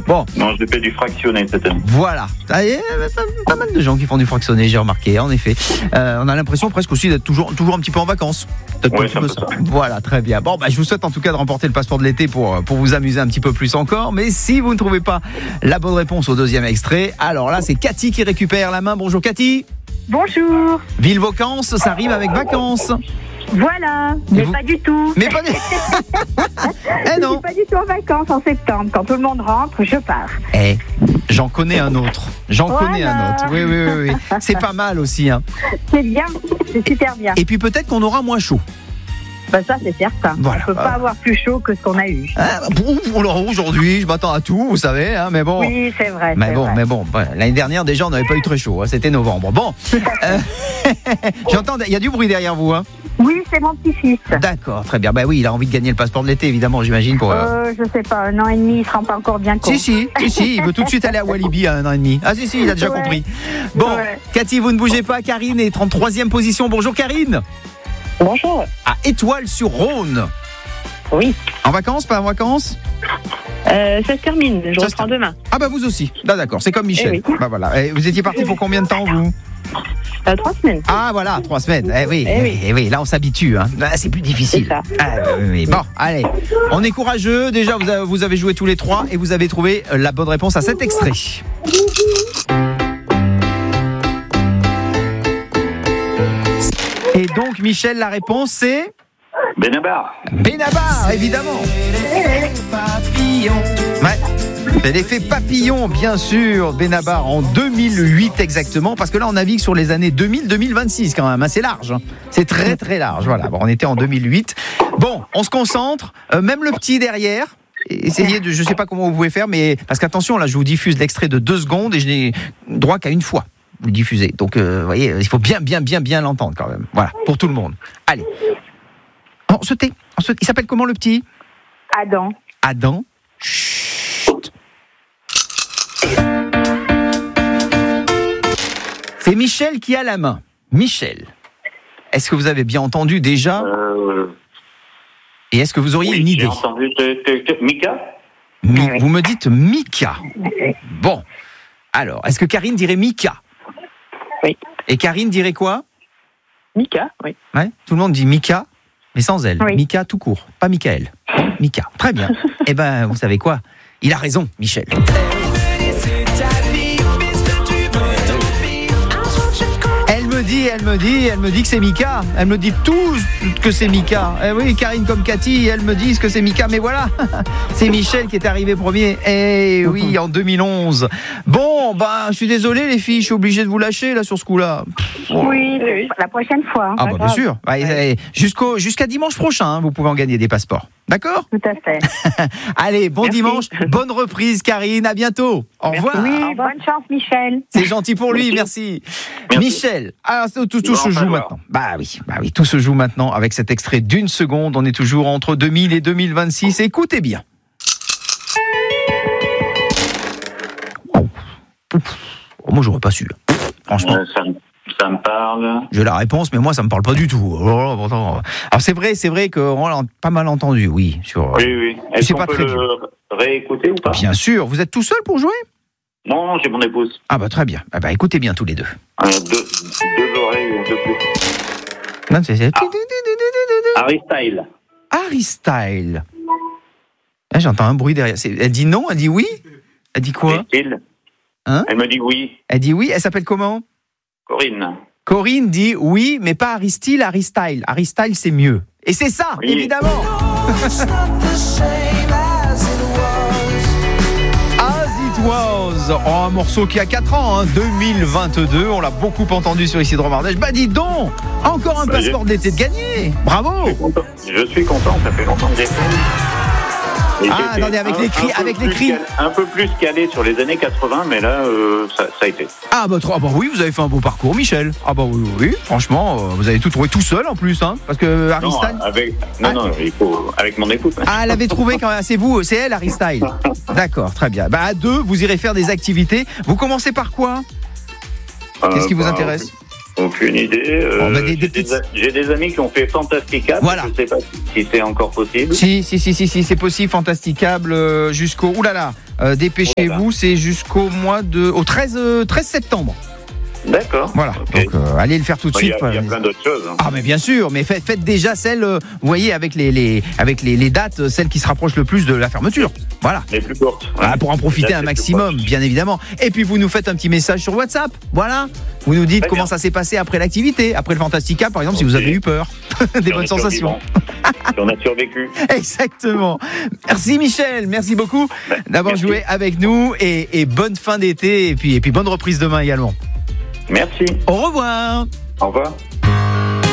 Bon. Non, j'ai fait du fractionné cette année. Voilà. Il y a pas mal de gens qui font du fractionné, j'ai remarqué, en effet. On a l'impression presque aussi d'être toujours un petit peu en vacances. Peut-être Ouais, un petit peu c'est un peu ça. Voilà, très bien. Bon, je vous souhaite en tout cas de remporter le passeport de l'été pour vous amuser un petit peu plus encore. Mais si vous ne trouvez pas la bonne réponse au deuxième extrait, alors là, c'est Cathy qui récupère la main. Bonjour Cathy. Bonjour. Ville-Vacances, ça rime avec vacances. Voilà, mais vous- pas du tout. Mais pas Je non. suis pas du tout en vacances en septembre. Quand tout le monde rentre, je pars. J'en connais un autre. Connais un autre. Oui. C'est pas mal aussi. Hein. C'est bien, c'est super bien. Et puis peut-être qu'on aura moins chaud. Ça, c'est certain. Voilà. On peut pas avoir plus chaud que ce qu'on a eu. Alors aujourd'hui, je m'attends à tout, vous savez, hein, mais bon. Oui, c'est vrai. Mais bon, l'année dernière déjà on n'avait pas eu très chaud, hein, c'était novembre. Bon, j'entends, il y a du bruit derrière vous, hein. Oui, c'est mon petit-fils. D'accord, très bien. Oui, il a envie de gagner le passeport de l'été, évidemment, j'imagine. Pour. Je sais pas, 1 an et demi, il se rend pas encore bien compte. Si, il veut tout de suite aller à Walibi à 1 an et demi. Ah si, il a déjà compris. Bon, Cathy, vous ne bougez pas. Karine est 33e position. Bonjour Karine. Bonjour. À Étoile-sur-Rhône. Oui. En vacances, pas en vacances? Ça se termine, je reprends demain. Ah vous aussi. D'accord, c'est comme Michel. Oui. Voilà. Et vous étiez parti pour combien de temps vous? 3 semaines. Ah voilà, 3 semaines. Oui, là on s'habitue. Hein. C'est plus difficile. C'est ça. Oui. Bon, allez. On est courageux. Déjà, vous avez joué tous les 3 et vous avez trouvé la bonne réponse à cet extrait. Et donc, Michel, la réponse c'est Benabar. Benabar, évidemment. Ouais. C'est l'effet papillon, bien sûr, Benabar, en 2008 exactement, parce que là on navigue sur les années 2000-2026 quand même, hein, c'est large, hein. C'est très très large, voilà, on était en 2008. Bon, on se concentre, même le petit derrière, essayez de, je sais pas comment vous pouvez faire, mais parce qu'attention, là je vous diffuse l'extrait de 2 secondes et je n'ai droit qu'à une fois vous le diffuser, donc vous voyez, il faut bien l'entendre quand même, voilà, pour tout le monde. Allez, on se tait, il s'appelle comment le petit? Adam. Chut. C'est Michel qui a la main. Michel, est-ce que vous avez bien entendu déjà? Et est-ce que vous auriez une idée? J'ai entendu Mika. Vous me dites Mika. Bon. Alors, est-ce que Karine dirait Mika? Oui. Et Karine dirait quoi? Mika, oui. Ouais, tout le monde dit Mika, mais sans elle. Oui. Mika tout court, pas Michael. Mika, très bien. Eh ben, vous savez quoi? Il a raison, Michel. Elle me dit que c'est Mika. Elle me dit tout que c'est Mika. Eh oui, Karine comme Cathy, elles me disent que c'est Mika. Mais voilà, c'est Michel qui est arrivé premier. Eh oui, en 2011. Bon, je suis désolé les filles, je suis obligé de vous lâcher là sur ce coup-là. Oui, la prochaine fois. Ah bien sûr. Jusqu'à dimanche prochain, hein, vous pouvez en gagner des passeports. D'accord? Tout à fait. Allez, bon Merci. dimanche, bonne reprise Karine, à bientôt. Au revoir. Oui, bonne chance Michel. C'est gentil pour lui, merci. Michel, alors tout se joue maintenant. Bah oui, tout se joue maintenant avec cet extrait d'1 seconde. On est toujours entre 2000 et 2026. Écoutez bien. Moi, j'aurais pas su. Franchement. Ça me parle. J'ai la réponse, mais moi, ça me parle pas du tout. Alors, c'est vrai qu'on l'a pas mal entendu, oui. Oui. Est-ce qu'on peut le réécouter ou pas? Bien sûr. Vous êtes tout seul pour jouer? Non, j'ai mon épouse. Ah très bien. Écoutez bien tous les deux. Deux oreilles ou deux plus. Non, c'est... Harry Style. Harry Style. Ah, j'entends un bruit derrière. Elle dit non, elle dit oui. Elle dit quoi? Hein? Elle me dit oui. Elle dit oui. Elle s'appelle comment? Corinne dit oui, mais pas Harry Style, Harry Style. Harry Style, c'est mieux. Et c'est ça, oui. Évidemment. As It Was. Un morceau qui a 4 ans, hein, 2022. On l'a beaucoup entendu sur Ici de Romardèche. Dis donc, encore un passeport d'été de gagné. Bravo. Je suis content, ça fait longtemps que j'ai fait. Attendez, avec les cris. Un peu plus calé sur les années 80, mais là, ça a été. Oui, vous avez fait un beau parcours, Michel. Oui, franchement, vous avez tout trouvé tout seul en plus, hein, parce que Harry Style... il faut avec mon écoute. Elle avait trouvé quand même, c'est elle, Harry Style. D'accord, très bien. À 2, vous irez faire des activités. Vous commencez par quoi? Qu'est-ce qui vous intéresse? Aucune idée. J'ai des amis qui ont fait Fantastica. Voilà. Je ne sais pas si c'est encore possible. Si, c'est possible. Fantasticable jusqu'au. Oulala, dépêchez-vous, c'est jusqu'au au 13 septembre. D'accord. Voilà, okay. Donc allez le faire tout de suite. Il y a plein d'autres choses. Ah mais bien sûr, mais faites déjà celle, vous voyez, avec les dates, celle qui se rapproche le plus de la fermeture. Voilà. Les plus courtes. Voilà, pour en profiter un maximum, bien évidemment. Et puis vous nous faites un petit message sur WhatsApp. Voilà. Vous nous dites Très comment bien. ça s'est passé après l'activité, après le Fantastica, par exemple, si vous avez eu peur. Des bonnes sensations. Si on a survécu. Exactement. Merci Michel, merci beaucoup d'avoir joué avec nous et bonne fin d'été et puis bonne reprise demain également. Merci. Au revoir. Au revoir.